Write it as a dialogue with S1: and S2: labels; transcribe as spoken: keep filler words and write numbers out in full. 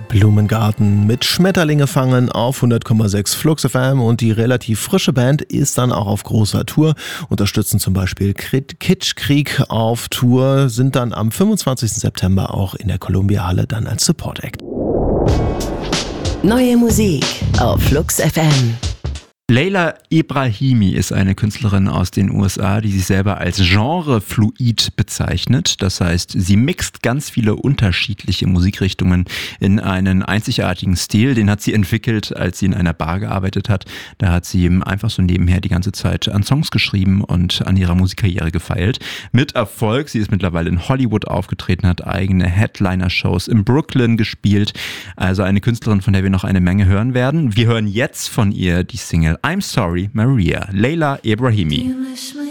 S1: Blumengarten mit Schmetterlinge fangen auf hundert Komma sechs Flux F M und die relativ frische Band ist dann auch auf großer Tour, unterstützen zum Beispiel Kitschkrieg auf Tour, sind dann am fünfundzwanzigsten September auch in der Columbia Halle dann als Support Act.
S2: Neue Musik auf Flux F M.
S3: Leila Ebrahimi ist eine Künstlerin aus den U S A, die sich selber als genrefluid bezeichnet. Das heißt, sie mixt ganz viele unterschiedliche Musikrichtungen in einen einzigartigen Stil. Den hat sie entwickelt, als sie in einer Bar gearbeitet hat. Da hat sie einfach so nebenher die ganze Zeit an Songs geschrieben und an ihrer Musikkarriere gefeilt. Mit Erfolg. Sie ist mittlerweile in Hollywood aufgetreten, hat eigene Headliner-Shows in Brooklyn gespielt. Also eine Künstlerin, von der wir noch eine Menge hören werden. Wir hören jetzt von ihr die Single I'm Sorry, Maria, Leila Ebrahimi.